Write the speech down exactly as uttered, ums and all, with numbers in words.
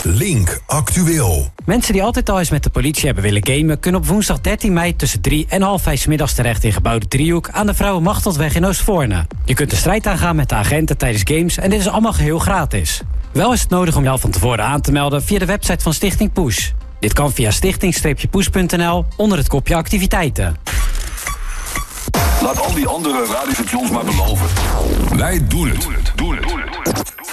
Link Actueel. Mensen die altijd al eens met de politie hebben willen gamen... kunnen op woensdag dertien mei tussen drie en half vijf 's middags terecht... in gebouwde Driehoek aan de Vrouwenmachtelweg in Oostvoorne. Je kunt de strijd aangaan met de agenten tijdens games... en dit is allemaal geheel gratis. Wel is het nodig om je al van tevoren aan te melden... via de website van Stichting Push. Dit kan via stichting push punt n l onder het kopje activiteiten. Laat al die andere radiostations maar beloven. Wij doen het. Doen het. Doen het.